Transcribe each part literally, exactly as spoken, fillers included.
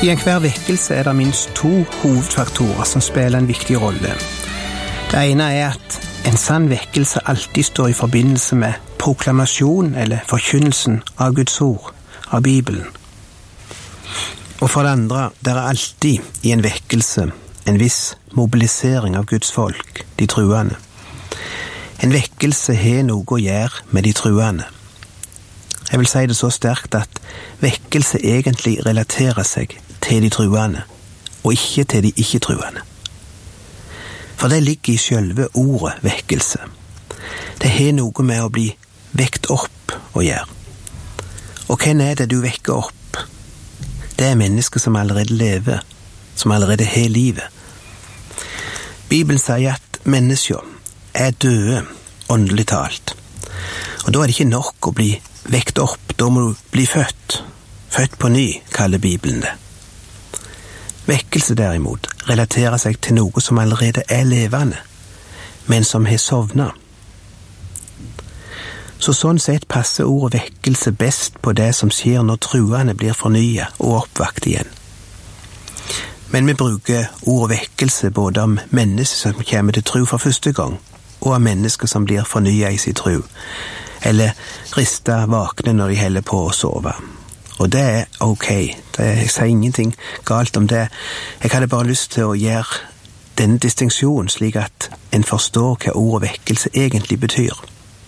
I enhver vekkelse er det minst to hovedfaktorer som spiller en viktig rolle. Det ene er at en sann vekkelse alltid står i forbindelse med proklamasjon eller forkynnelsen av Guds ord, av Bibelen. Og for det andre, det er alltid i en vekkelse en viss mobilisering av Guds folk, de truende. En vekkelse har noe å gjøre med de truende. Jeg vil si det så sterkt at vekkelse egentlig relaterer seg til de truende, og ikke til de ikke-truende. For det ligger i selve ordet vekkelse. Det har noe med å bli vekt opp å gjøre. Og hvem er det du vekker opp? Det er mennesker som allerede lever, som allerede har livet. Bibelen sier at mennesker er døde, åndelig talt. Og da er det ikke nok å bli vekt opp, da må du bli født. Født på ny, kaller Bibelen det. Vekkelse derimot relaterer seg til noe som allerede er levende, men som har sovnet. Så sånn sett passer ordet vekkelse best på det som skjer når truende blir fornyet og oppvakt igjen. Men vi bruker ordet vekkelse både om mennesker som kommer til tro for første gang, og om mennesker som blir fornyet i sin tro, eller ristet vakne når de heller på å sove. Og det er ok, det er, jeg sier ingenting galt om det. Jeg hadde bare lyst til å gjøre denne distinksjonen slik at en forstår hva ordet vekkelse egentlig betyr.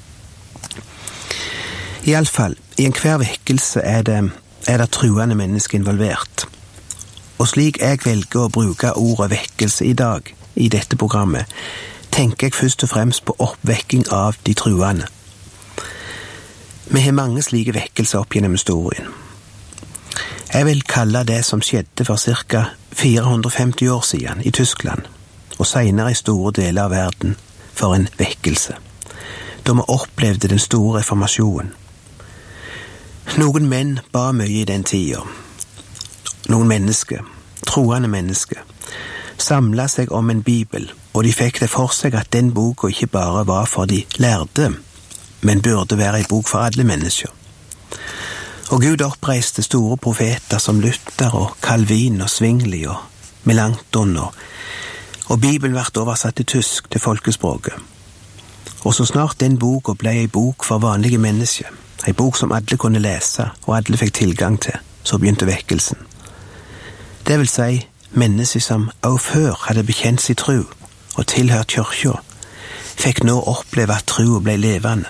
I alle fall, i enhver vekkelse er det, er det truende mennesker involvert. Og slik jeg velger å bruke ordet vekkelse i dag, i dette programmet, tenker jeg først og fremst på oppvekking av de truende. Vi har mange slike vekkelser opp gjennom historien. Jeg vil kalle det som skjedde for ca. fire hundre og femti år siden i Tyskland, og senere i store deler av verden, for en vekkelse, da vi opplevde den store reformasjonen. Noen menn ba mye i den tiden. Noen mennesker, troende mennesker, samlet seg om en bibel, og de fikk det for seg at den boka ikke bare var for de lærde, men burde være en bok for alle mennesker. Og Gud oppreiste store profeter som Luther og Calvin og Zwingli og Melanchthon, og, og Bibelen ble oversatt til tysk, til folkespråket. Og så snart den boka ble en bok for vanlige mennesker, en bok som alle kunne lese og alle fikk tilgang til, så begynte vekkelsen. Det vil si, mennesker som også før hadde bekjent sin tro og tilhørt kirka, fikk nå oppleve at troen ble levende.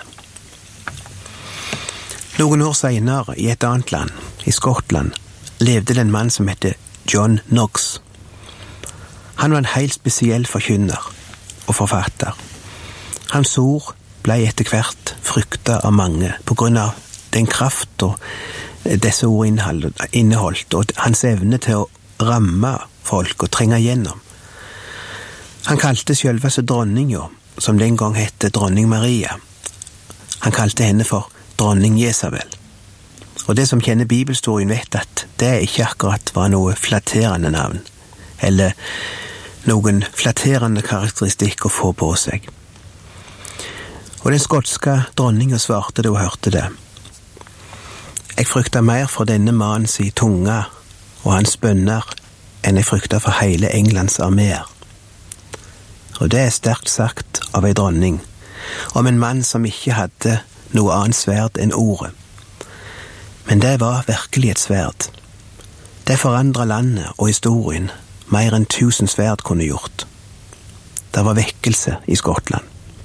Noen år senere, i et annet land, i Skottland, levde det en mann som heter John Knox. Han var en helt spesiell forkynner og forfatter. Hans ord ble etter hvert fryktet av mange på grunn av den kraft og disse ord inneholdt, og hans evne til å ramme folk og trenge gjennom. Han kalte selveste dronninga, som den gang hette dronning Maria. Han kalte henne for dronning Jesabel. Og det som kjenner bibelhistorien vet at det ikke akkurat var noe flatterende navn, eller noen flatterende karakteristikk å få på seg. Og den skotske dronningen svarte da hun hørte det. Jeg frykter mer for denne mannens tunge og hans bønner enn jeg frykter for hele Englands arméer. Og det er sterkt sagt av en dronning, om en mann som ikke hadde noe annet sverd enn ordet. Men det var virkelig et sverd. Det forandret landet og historien mer enn tusen sverd kunne gjort. Det var vekkelse i Skottland.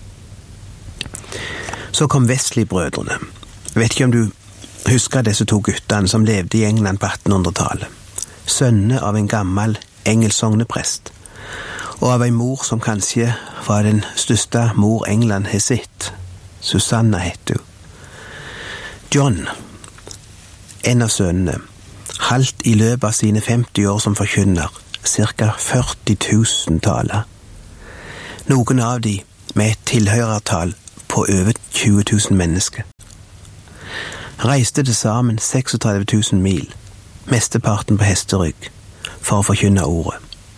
Så kom Wesley-brødrene. Jeg vet ikke om du husker disse to guttene som levde i England på attenhundretallet. Sønner av en gammel engelsk sogneprest, og av en mor som kanskje var den største mor England har sett. Susanna heter hun. John, en av sønnene, halvt i løpet av sine femti år som forkynner, cirka førti tusen taler. Noen av de med et tilhørertall på over tjue tusen mennesker. Reiste til sammen treksogtredve tusen mil, mesteparten på hesterygg, for å forkynne ordet.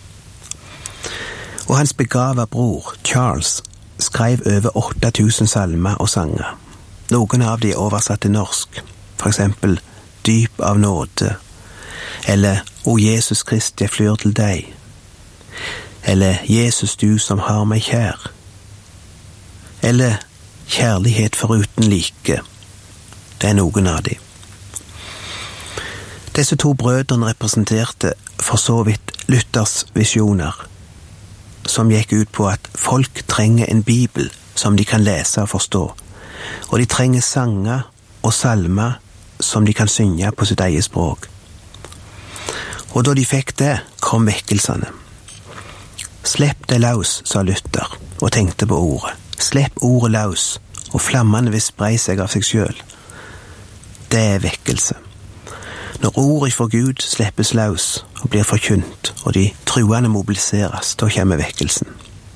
Og hans begava bror, Charles, skrev over åtte tusen salmer og sanger. Noen av de er oversatt til norsk, for eksempel Dyp av nåde, eller O Jesus Krist, jeg flyr til deg. Eller Jesus, du som har meg kjær. Eller kjærlighet foruten like. Det er noen av de. Disse to brødrene representerte for så vidt Luthers visjoner, som gikk ut på at folk trenger en bibel som de kan lese og forstå, og de trenger sanger og salmer som de kan synge på sitt eget språk. Og da de fikk det, kom vekkelsene. Slipp det løs, sa Luther, og tenkte på ordet. Slipp ordet løs, og flammene vil spre seg av seg selv. Det er vekkelse. Når ordet for Gud slippes løs og blir forkynt, og de truende mobiliseres, da kommer vekkelsen.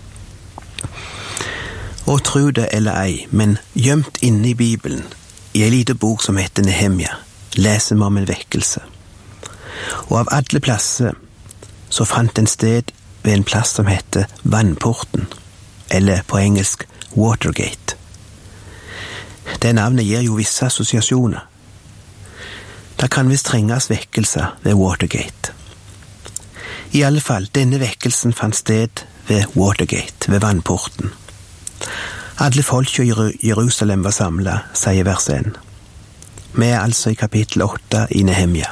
Og tro det eller ei, men gjemt inne i Bibelen, i en liten bok som heter Nehemia, leser vi om en vekkelse. Og av alle plasser så fant en sted ved en plass som heter Vannporten, eller på engelsk Watergate. Det navnet gir jo visse assosiasjoner. Det kan visst trenges vekkelse ved Watergate. I alle fall, denne vekkelsen fant sted ved Watergate, ved Vannporten. Alle folk i Jerusalem var samlet, sier vers én. Vi er altså i kapittel åtte i Nehemia.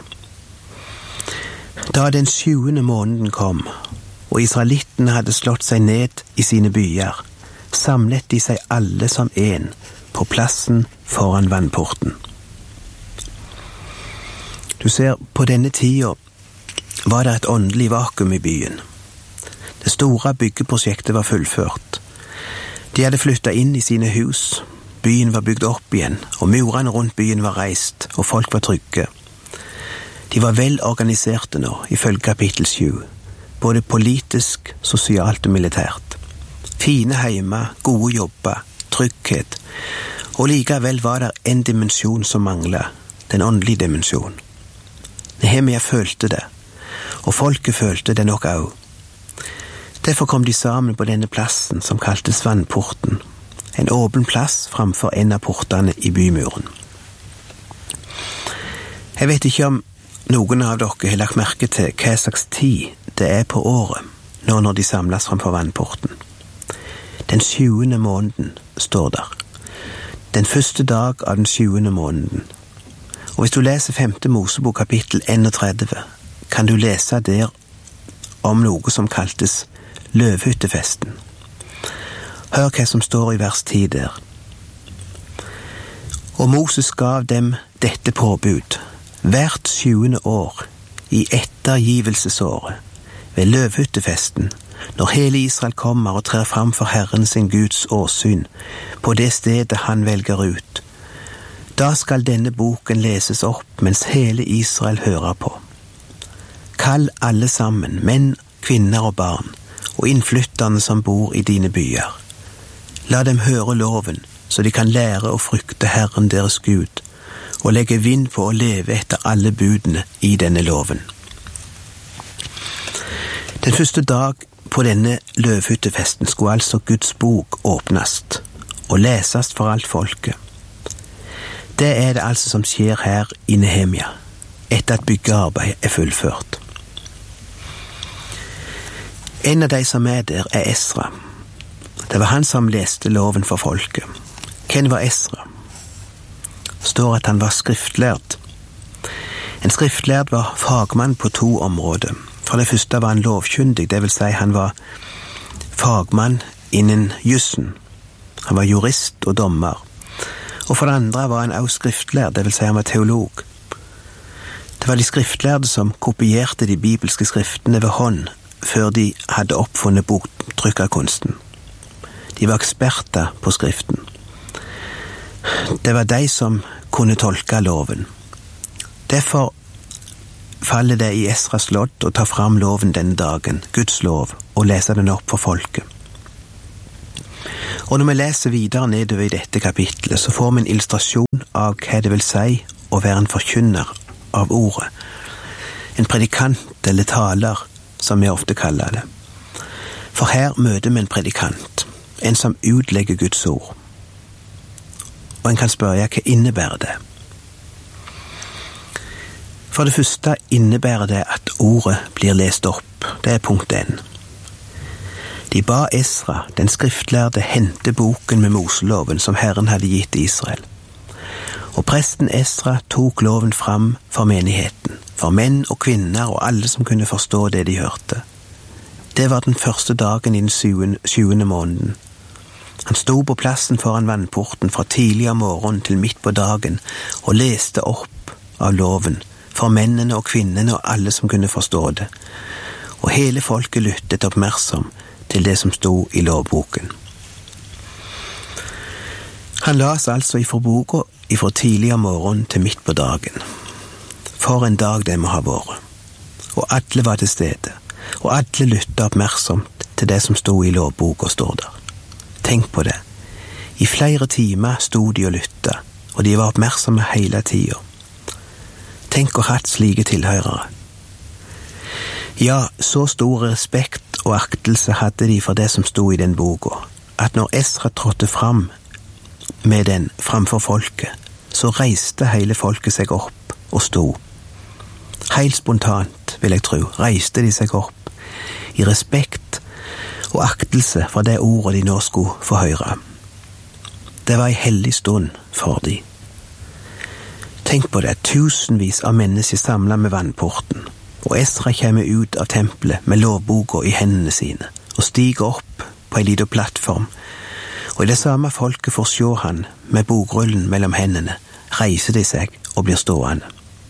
Da den sjuende måneden kom, og israelittene hadde slått seg ned i sine byer, samlet de seg alle som en på plassen foran Vannporten. Du ser, på denne tida var det et åndelig vakuum i byen. Det store byggeprosjektet var fullført. De hadde flyttet inn i sine hus, byen var bygd opp igjen, og murene rundt byen var reist, og folk var trygge. De var vel organiserte nå, ifølge kapittel sju, både politisk, sosialt og militært. Fine heimer, gode jobber, trygghet, og likevel var det en dimensjon som manglet, den åndelige dimensjonen. Nehemia følte det, og folket følte det nok også. Derfor kom de sammen på denne plassen som kaltes Vannporten, en åpen plass framfor en av portene i bymuren. Jeg vet ikke om noen av dere har lagt merke til hva slags tid det er på året, nå når de samles framfor Vannporten. Den sjuende måneden står der. Den første dag av den sjuende måneden. Og hvis du leser femte Mosebok kapittel enogtredve, kan du lese der om noe som kaltes løvhyttefesten. Hør hva som står i vers ti der. Og Moses gav dem dette påbud, hvert sjuende år, i ettergivelsesåret, ved løvhyttefesten, når hele Israel kommer og trer fram for Herren sin Guds åsyn, på det stedet han velger ut. Da skal denne boken leses opp mens hele Israel hører på. Kall alle sammen, menn, kvinner og barn, og innflytterne som bor i dine byer. La dem høre loven, så de kan lære å frykte Herren deres Gud, og legge vind på å leve etter alle budene i denne loven. Den første dag på denne løvhyttefesten skulle altså Guds bok åpnast, og lesast for alt folket. Det er det altså som skjer her i Nehemia, etter at byggearbeidet er fullført. En av de som er der er Esra. Det var han som leste loven for folket. Hvem var Esra? Står at han var skriftlærd. En skriftlærd var fagmann på to områder. For det første var han lovkyndig, det vil si han var fagmann innen jussen. Han var jurist og dommer. Og for det andre var han også skriftlærd, det vil si han var teolog. Det var de skriftlærde som kopierte de bibelske skriftene ved hånd, før de hadde oppfunnet boktrykkerkunsten. De var eksperter på skriften. Det var de som kunne tolke loven. Derfor faller det i Esras lodd å ta fram loven denne dagen, Guds lov, og lese den opp for folket. Og når vi leser videre nedover i dette kapitlet, så får vi en illustrasjon av hva det vil si å være en forkynner av ordet. En predikant eller taler, som vi ofte kaller det. For her møter vi en predikant, en som utlegger Guds ord. Og en kan spørre, hva innebærer det? For det første innebærer det at ordet blir lest opp. Det er punkt én. De ba Esra, den skriftlærde, hente boken med Moseloven som Herren hadde gitt Israel. Og presten Esra tok loven fram for menigheten, for menn og kvinner og alle som kunne forstå det de hørte. Det var den første dagen i den sjuende måneden. Han sto på plassen foran vannporten fra tidlig om morgenen til midt på dagen og leste opp av loven for mennene og kvinnene og alle som kunne forstå det. Og hele folket lyttet oppmerksom til det som sto i lovboken. Han las altså ifra boka ifra tidlig om morgenen til midt på dagen. For en dag det må ha vært. Og alle var til stede, og alle lyttet oppmerksomt til det som sto i lovboka, står der. Tenk på det. I flere timer sto de og lyttet, og de var oppmerksomme hele tiden. Tenk å ha hatt slike tilhørere. Ja, så stor respekt og aktelse hadde de for det som sto i den boka, at når Esra trådte fram med den framfor folket, så reiste hele folket seg opp og sto. Helt spontant, vil jeg tro, reiste de seg opp, i respekt og aktelse for det ordet de nå skulle få høre. Det var en hellig stund for de. Tenk på det, tusenvis av mennesker samlet med vannporten, og Esra kommer ut av tempelet med lovboka i hendene sine, og stiger opp på en liten plattform, og i det samme folket får se han med bokrullen mellom hendene, reiser de seg og blir stående.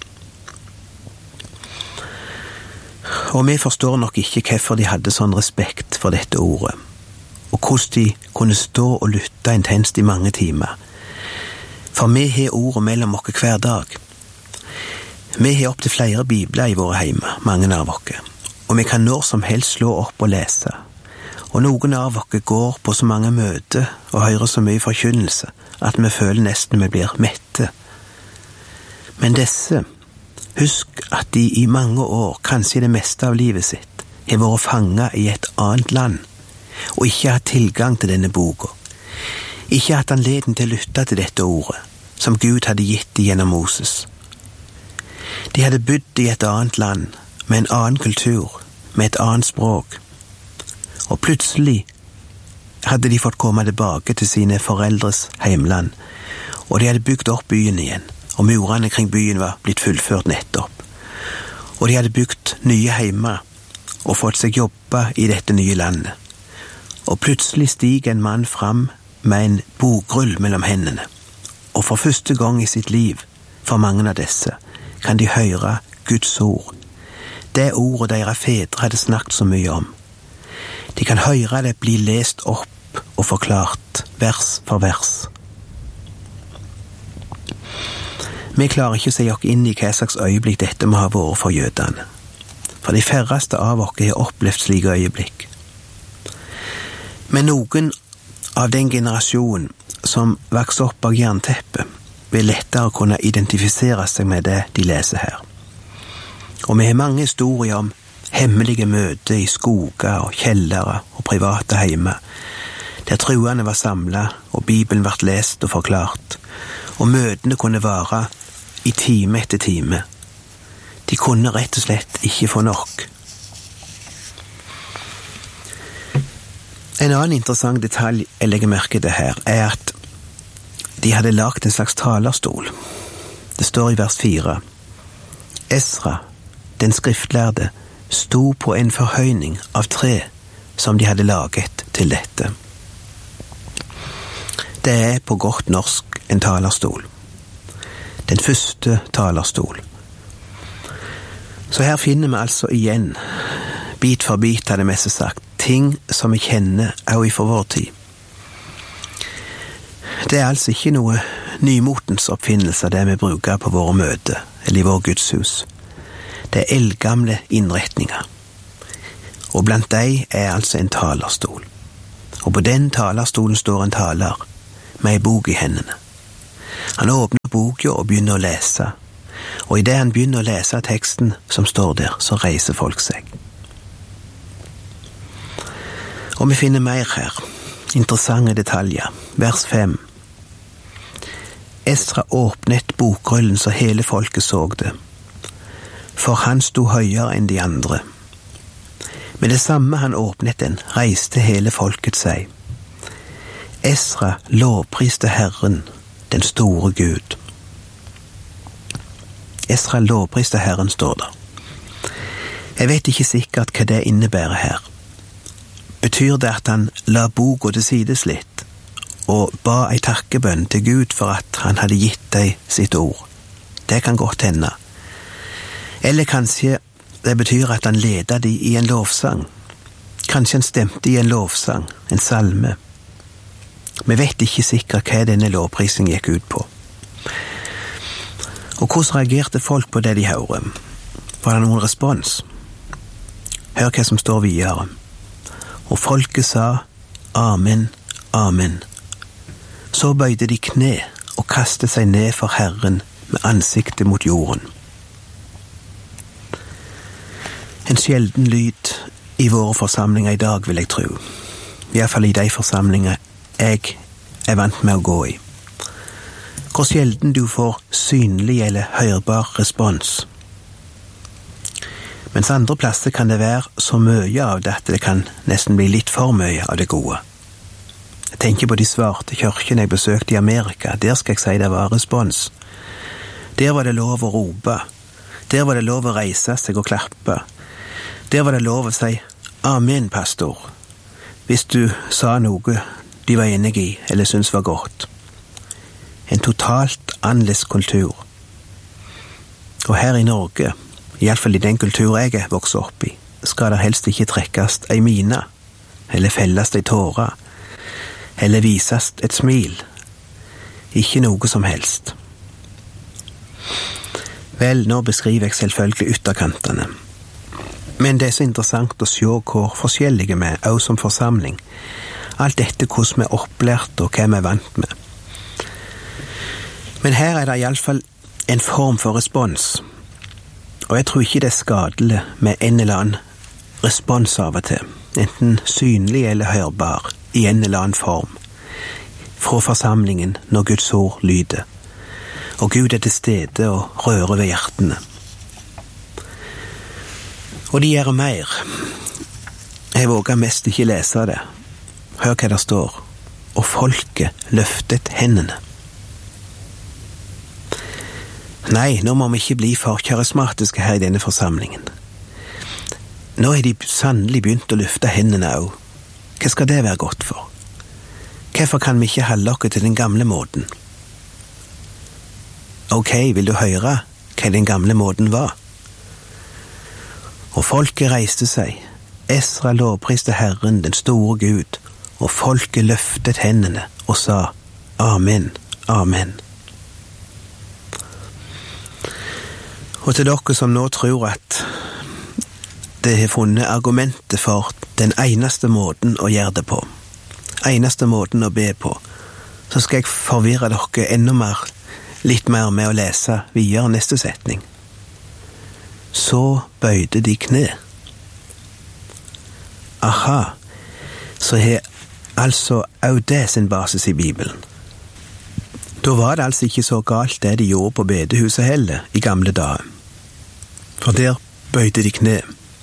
Og vi forstår nok ikke hvorfor de hadde sånn respekt for dette ordet, og hvordan de kunne stå og lytte intenst i mange timer. For vi har ordet mellom oss hver dag. Vi har opp til flere bibler i våre heimer, mange av oss, og vi kan når som helst slå opp og lese. Og noen av oss går på så mange møter og hører så mye forkynnelse at vi føler nesten vi blir mette. Men disse, husk at de i mange år, kanskje det meste av livet sitt, har vært fanget i et annet land, og ikke hatt tilgang til denne boka. Ikke hatt anledning til å lytte til dette ordet, som Gud hadde gitt dem gjennom Moses. De hadde bodd i et annet land, med en annen kultur, med et annet språk. Og plutselig hadde de fått komme tilbake til sine foreldres heimland, og de hadde bygd opp byen igjen, og murene kring byen var blitt fullført nettopp. Og de hadde bygd nye heimer, og fått seg jobbe i dette nye landet. Og plutselig stiger en mann fram med en bokrull mellom hendene, og for første gang i sitt liv, for mange av disse, kan de høre Guds ord. Det ordet deres fedre hadde snakket så mye om. De kan høre det bli lest opp og forklart, vers for vers. Vi klarer ikke å se oss inn i hva slags øyeblikk dette må ha vært for jødene. For de færreste av oss har opplevd slike øyeblikk. Men noen av den generasjonen som vokser opp av jernteppet, vil lettere kunne identifisere seg med det de leser her. Og vi har mange historier om hemmelige møter i skoger og kjellere og private heimer, der truene var samlet og Bibelen ble lest og forklart, og møtene kunne vare i time etter time. De kunne rett og slett ikke få nok. En annen interessant detalj jeg legger merke til her, er at de hadde lagt en slags talerstol. Det står i vers fire. Esra, den skriftlærde, sto på en forhøyning av tre som de hadde laget til dette. Det er på godt norsk en talerstol. Den første talerstol. Så her finner vi altså igjen, bit for bit hadde mest sagt, ting som vi kjenner også i for vår tid. Det er altså ikke noe nymotens oppfinnelse det vi bruker på våre møter eller i vår gudshus. Det er eldgamle innretninger. Og blant de er altså en talerstol. Og på den talerstolen står en taler med en bok i hendene. Han åpner boka og begynner å lese. Og i det han begynner å lese teksten som står der, så reiser folk seg. Og vi finner mer her. Interessante detaljer. Vers fem. Esra åpnet bokrullen så hele folket så det. for han sto høyere enn de andre. Med det samme han åpnet den, reiste hele folket seg. Esra lovpriste Herren, den store Gud. Esra lovpriste Herren, står der. Jeg vet ikke sikkert hva det innebærer her. Betyr det at han la boka til sides litt, og ba ei takkebønn til Gud for at han hadde gitt deg sitt ord? Det kan godt hende. Eller kanskje det betyr at han ledet de i en lovsang. Kanskje han stemte i en lovsang, en salme. Vi vet ikke sikkert hva denne lovprisingen gikk ut på. Og hvordan reagerte folk på det de hørte? Var det noen respons? Hør hva som står videre. Og folket sa, Amen, Amen. Så bøyde de kne og kastet seg ned for Herren med ansiktet mot jorden. En sjelden lyd i våre forsamlinger i dag, vil jeg tro. I hvert fall i de forsamlinger jeg er vant med å gå i. Hvor sjelden du får synlig eller hørbar respons. Mens andre plasser kan det være så mye av det at det kan nesten bli litt for mye av det gode. Jeg tenker på de svarte kirkene jeg besøkte i Amerika. Der skal jeg si det var respons. Der var det lov å rope. Der var det lov å reise seg og klappe. Der var det lov å si Amen, pastor, hvis du sa noe de var enige i eller syntes var godt. En totalt annerledes kultur. Og her i Norge, i alle fall i den kultur jeg er vokst opp i, skal det helst ikke trekkes ei mine, eller felles ei tåre, eller vises et smil. Ikke noe som helst. Vel, nå beskriver jeg selvfølgelig ytterkantene. Men det er så interessant å se hvor forskjellige vi er, også som forsamling. Alt dette hvordan vi er opplært og hva vi er vant med. Men her er det i alle fall en form for respons. Og jeg tror ikke det er skadelig med en eller annen respons av og til, enten synlig eller hørbar, i en eller annen form, fra forsamlingen når Guds ord lyder. Og Gud er til stede og rører ved hjertene. Og de gjør mer. Jeg våger mest ikke lese det. Hør hva det står. Og folket løftet hendene. Nei, nå må vi ikke bli for karismatiske her i denne forsamlingen. Nå har de sannelig begynt å løfte hendene også. Hva skal det være godt for? Hvorfor kan vi ikke holde oss til den gamle måten? Ok, vil du høre hva den gamle måten var? Og folket reiste seg. Esra lovpriste Herren, den store Gud, og folket løftet hendene og sa Amen, Amen. Og til dere som nå tror at det har funnet argumentet for den eneste måten å gjøre det på, eneste måten å be på, så skal jeg forvirre dere enda mer, litt mer med å lese videre neste setning. Så bøyde de kne. Aha, så har altså også det sin basis i Bibelen. Da var det altså ikke så galt det de gjorde på bedehuset heller i gamle dager. For der bøyde de kne.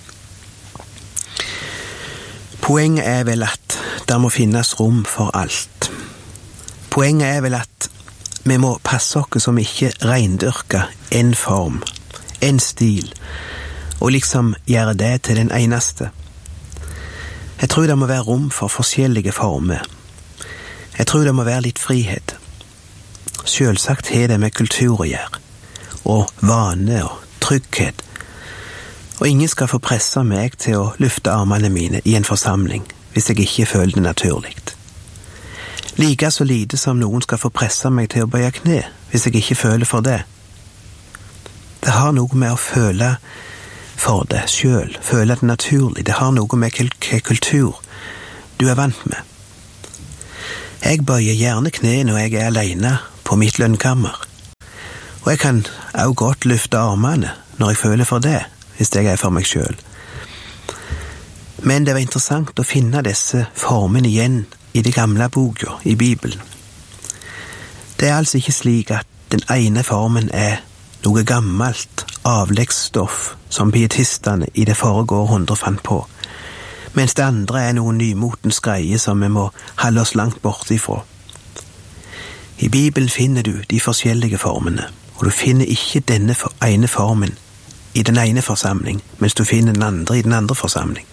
Poenget er vel at det må finnes rom for alt. Poenget er vel at vi må passe oss som ikke reindyrker en form, en stil, og liksom gjøre det til den eneste. Jeg tror det må være rom for forskjellige former. Jeg tror det må være litt frihet. Selvsagt har det med kultur å gjøre, og vane og trygghet. Og ingen skal få presse meg til å løfte armene mine i en forsamling, hvis jeg ikke føler det naturlig. Like så lite som noen skal få presse meg til å bøye kne, hvis jeg ikke føler for det. Det har noe med å føle for det selv, føle det naturlig. Det har noe med hvilken kultur du er vant med. Jeg bøyer gjerne kne når jeg er alene på mitt lønnkammer. Og jeg kan også godt løfte armene når jeg føler for det, hvis jeg er for meg selv. Men det var interessant å finne disse formene igjen i det gamle boka, i Bibelen. Det er altså ikke slik at den ene formen er noe gammelt avleggsstoff som pietistene i det forrige århundre fant på, mens det andre er noen nymotens greie som vi må holde oss langt borte ifra. I Bibelen finner du de forskjellige formene, og du finner ikke denne ene formen i den ene forsamling, mens du finner den andre i den andre forsamling.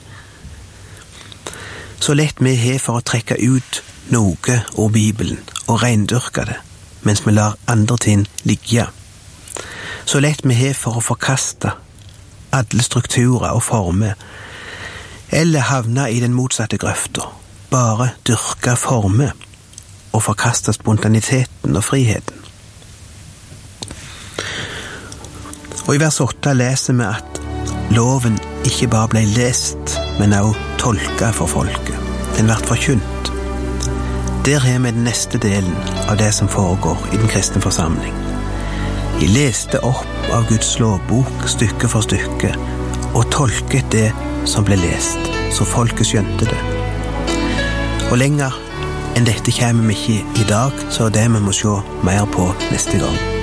Så lett vi har for å trekke ut noe ur Bibelen og reindyrke det, mens vi lar andre ting ligge. Så lett vi har for å forkaste alle strukturer og former, eller havne i den motsatte grøfta, bare dyrke former og forkaste spontaniteten og friheten. Og i vers åtte leser vi at loven ikke bare ble lest, men også tolket for folket. Den ble forkynt. Der har vi den neste delen av det som foregår i den kristne forsamling. De leste opp av Guds lovbok stykke for stykke, og tolket det som ble lest, så folket skjønte det. Og lenger enn dette kommer vi ikke i dag, så det vi må se mer på neste gang.